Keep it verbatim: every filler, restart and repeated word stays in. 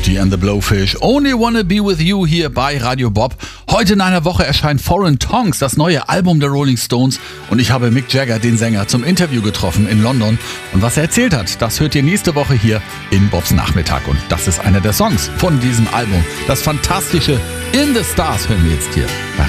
Porgy and the Blowfish, Only Wanna Be With You hier bei Radio Bob. Heute in einer Woche erscheint Foreign Tongues, das neue Album der Rolling Stones. Und ich habe Mick Jagger, den Sänger, zum Interview getroffen in London. Und was er erzählt hat, das hört ihr nächste Woche hier in Bobs Nachmittag. Und das ist einer der Songs von diesem Album. Das fantastische In the Stars hören wir jetzt hier bei